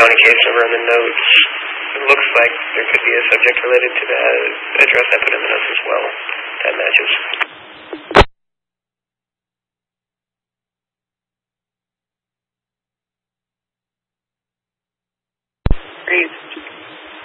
county case number in the notes. It looks like there could be a subject related to that address I put in the notes as well. That matches. Great.